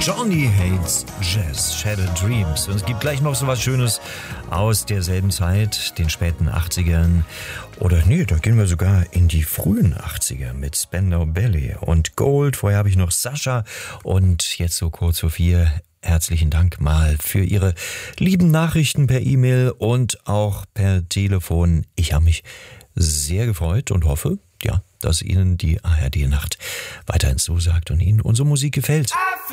Johnny Hates Jazz, Shattered Dreams. Und es gibt gleich noch so was Schönes aus derselben Zeit, den späten 80ern. Oder nee, da gehen wir sogar in die frühen 80er mit Spandau Ballet und Gold. Vorher habe ich noch Sascha und jetzt so kurz vor 4. Herzlichen Dank mal für Ihre lieben Nachrichten per E-Mail und auch per Telefon. Ich habe mich sehr gefreut und hoffe, ja, dass Ihnen die ARD-Nacht weiterhin zusagt und Ihnen unsere Musik gefällt.